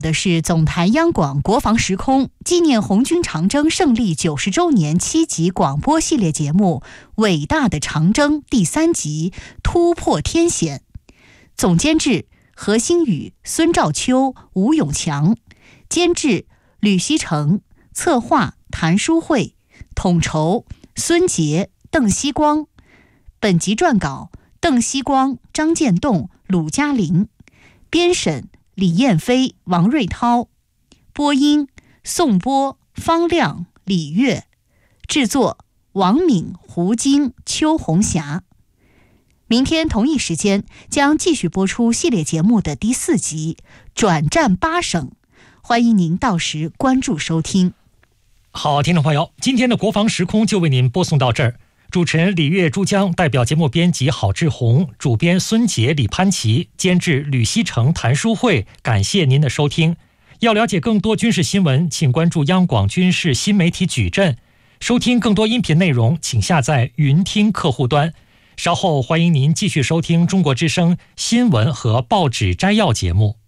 的是总台央广国防时空纪念红军长征胜利90周年7集广播系列节目《伟大的长征》第3集突破天险。总监制何星宇、孙兆秋、吴永强，监制吕锡成，策划谭书慧，统筹孙杰、邓锡光。本集撰稿邓锡光、张建栋、鲁嘉玲，编审李燕飞、王瑞涛，播音宋波、方亮、李月，制作王敏、胡晶、邱红霞。明天同一时间将继续播出系列节目的第4集《转战8省》，欢迎您到时关注收听。 好，听众朋友，今天的国防时空就为您播送到这儿。主持人李月、珠江，代表节目编辑郝志红，主编孙杰、李潘琪，监制吕锡成、谭书慧，感谢您的收听。要了解更多军事新闻，请关注央广军事新媒体矩阵。收听更多音频内容，请下载云听客户端。稍后欢迎您继续收听中国之声新闻和报纸摘要节目。